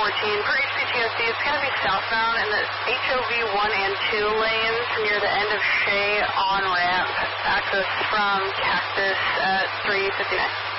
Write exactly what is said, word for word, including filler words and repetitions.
fourteen. For H C T O C, it's going to be southbound in the H O V one and two lanes near the end of Shea on-ramp. Access from Cactus at three fifty-nine.